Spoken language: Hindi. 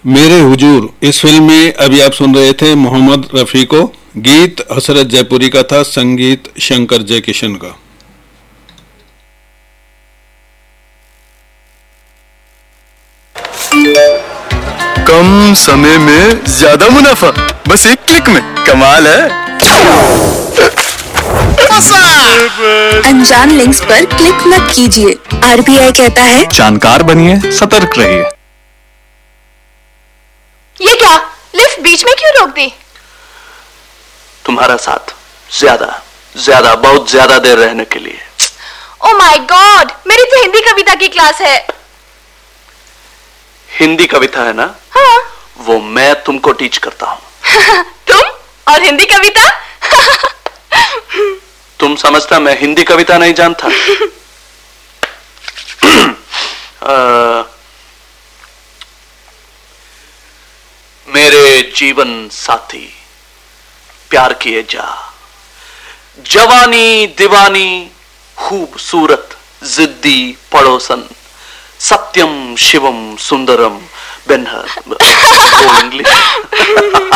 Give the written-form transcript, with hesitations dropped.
मेरे हुजूर इस फिल्म में अभी आप सुन रहे थे मोहम्मद रफ़ी को। गीत हसरत जयपुरी का था, संगीत शंकर जयकिशन का। कम समय में ज्यादा मुनाफा, बस एक क्लिक में। कमाल है। अनजान लिंक्स पर क्लिक मत कीजिए। आरबीआई कहता है जानकार बनिए, सतर्क रहिए। ये क्या, लिफ्ट बीच में क्यों रोक दी? तुम्हारा साथ ज्यादा बहुत ज्यादा देर रहने के लिए। ओ माय गॉड, मेरी तो हिंदी कविता की क्लास है। हिंदी कविता है ना? हाँ। वो मैं तुमको टीच करता हूँ। तुम और हिंदी कविता? तुम समझता मैं हिंदी कविता नहीं जानता? मेरे जीवन साथी प्यार किए जा, जवानी दीवानी खूबसूरत जिद्दी पड़ोसन, सत्यम शिवम सुंदरम बेनहर। इंग्लिश।